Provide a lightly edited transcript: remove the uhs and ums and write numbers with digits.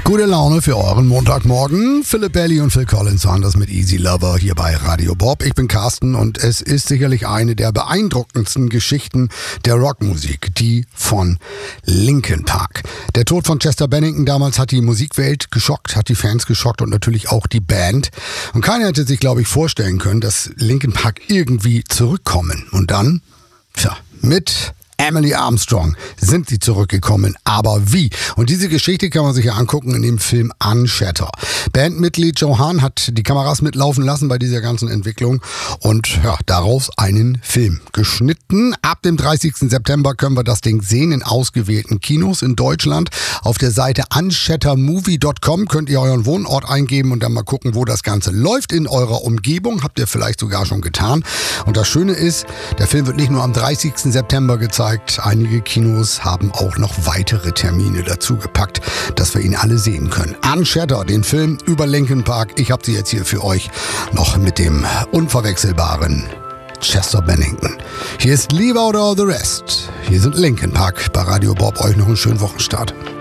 Gute Laune für euren Montagmorgen. Philip Bailey und Phil Collins waren das mit Easy Lover hier bei Radio Bob. Ich bin Carsten und es ist sicherlich eine der beeindruckendsten Geschichten der Rockmusik, die von Linkin Park. Der Tod von Chester Bennington damals hat die Musikwelt geschockt, hat die Fans geschockt und natürlich auch die Band. Und keiner hätte sich, glaube ich, vorstellen können, dass Linkin Park irgendwie zurückkommen. Und dann, mit Emily Armstrong sind sie zurückgekommen, aber wie? Und diese Geschichte kann man sich ja angucken in dem Film Unshatter. Bandmitglied Joe Hahn hat die Kameras mitlaufen lassen bei dieser ganzen Entwicklung und daraus einen Film geschnitten. Ab dem 30. September können wir das Ding sehen in ausgewählten Kinos in Deutschland. Auf der Seite unshattermovie.com könnt ihr euren Wohnort eingeben und dann mal gucken, wo das Ganze läuft in eurer Umgebung. Habt ihr vielleicht sogar schon getan. Und das Schöne ist, der Film wird nicht nur am 30. September gezeigt, einige Kinos haben auch noch weitere Termine dazu gepackt, dass wir ihn alle sehen können. Unshatter, den Film über Linkin Park. Ich habe sie jetzt hier für euch noch mit dem unverwechselbaren Chester Bennington. Hier ist Leave Out All the Rest. Hier sind Linkin Park bei Radio Bob. Euch noch einen schönen Wochenstart.